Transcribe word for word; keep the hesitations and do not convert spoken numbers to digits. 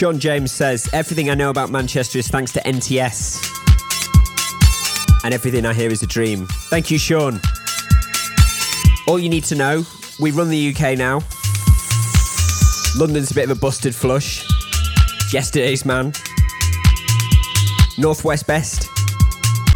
Sean James says, everything I know about Manchester is thanks to N T S. And everything I hear is a dream. Thank you, Sean. All you need to know, we run the U K now. London's a bit of a busted flush. Yesterday's man. Northwest best.